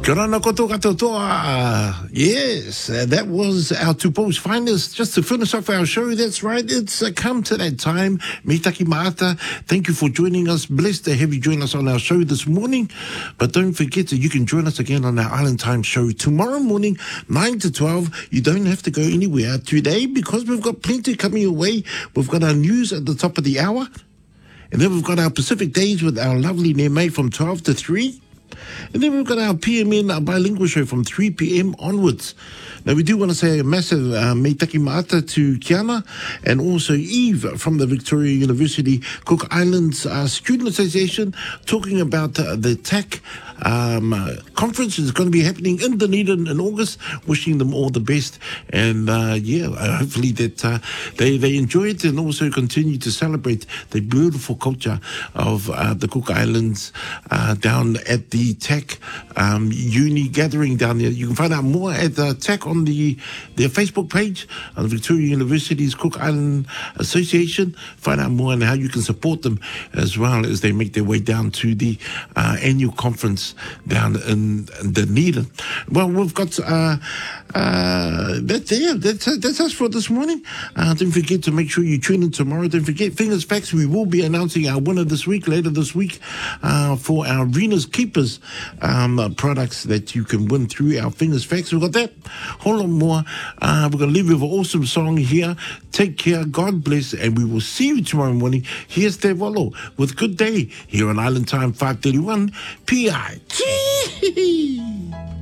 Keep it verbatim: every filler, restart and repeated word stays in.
Kia ora koutou katoa. Yes, uh, that was our Tupo's finest. Just to finish off our show, that's right. It's uh, come to that time. Mitaki Maata, thank you for joining us. Blessed to have you join us on our show this morning. But don't forget that you can join us again on our Island Time show tomorrow morning, nine to twelve. You don't have to go anywhere today because we've got plenty coming your way. We've got our news at the top of the hour. And then we've got our Pacific Days with our lovely Neme from twelve to three. And then we've got our P M N, our bilingual show from three p.m. onwards. Now, we do want to say a massive uh, meitaki maata to Kiana and also Eve from the Victoria University Cook Islands uh, Student Association, talking about uh, the T A C um, uh, conference is going to be happening in Dunedin in August. Wishing them all the best. And, uh, yeah, uh, hopefully that uh, they, they enjoy it and also continue to celebrate the beautiful culture of uh, the Cook Islands uh, down at the T A C um, uni gathering down there. You can find out more at the T A C on the their Facebook page, on the Victoria University's Cook Island Association. Find out more on how you can support them as well as they make their way down to the uh, annual conference down in Dunedin. Well, we've got uh, uh, that's yeah, that's that's us for this morning. Uh, don't forget to make sure you tune in tomorrow. Don't forget, Fingers Facts. We will be announcing our winner this week, later this week, uh, for our Rena's Keepers um, uh, products that you can win through our Fingers Facts. We've got that. Whole lot more. Uh, we're going to leave you with an awesome song here. Take care. God bless. And we will see you tomorrow morning. Here's Te Volo with Good Day here on Island Time five thirty-one P I.